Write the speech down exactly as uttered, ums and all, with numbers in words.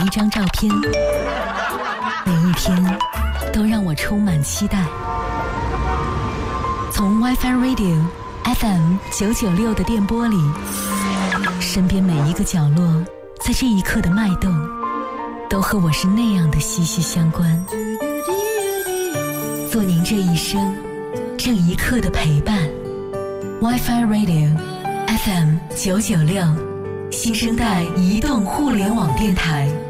一张照片，每一天都让我充满期待。从 WiFi Radio F M 九九六的电波里，身边每一个角落，在这一刻的脉动，都和我是那样的息息相关。做您这一生这一刻的陪伴。 WiFi Radio F M 九九六，新生代移动互联网电台。